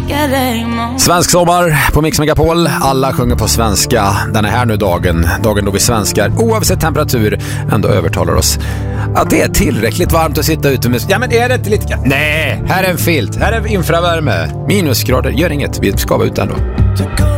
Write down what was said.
Svensk sommar på Mix Megapol. Alla sjunger på svenska. Den är här nu dagen då vi svenskar, oavsett temperatur, ändå övertalar oss att det är tillräckligt varmt att sitta ute med. Ja, men är det inte lite? Nej, här är en filt. Här är infravärme. Minusgrader, gör inget. Vi ska vara ute ändå.